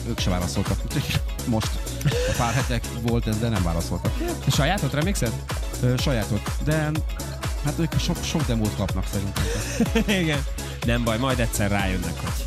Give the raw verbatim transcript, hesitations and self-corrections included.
ők se válaszoltak. Most a pár hetek volt ez, de nem válaszoltak. A sajátot remixed? Ö, sajátot, de hát ők sok, sok demót kapnak szerintem. Igen. Nem baj, majd egyszer rájönnek, hogy